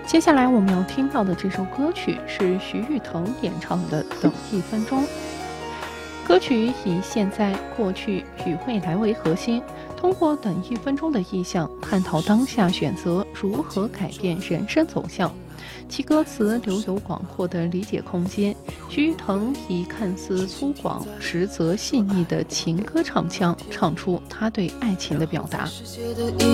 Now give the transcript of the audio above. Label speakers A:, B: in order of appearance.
A: 接下来我们要听到的这首歌曲是徐誉滕演唱的《等一分钟》。歌曲以现在、过去与未来为核心，通过等一分钟的意象，探讨当下选择如何改变人生走向。其歌词留有广阔的理解空间，徐誉滕以看似粗犷、实则细腻的情歌唱腔，唱出他对爱情的表达。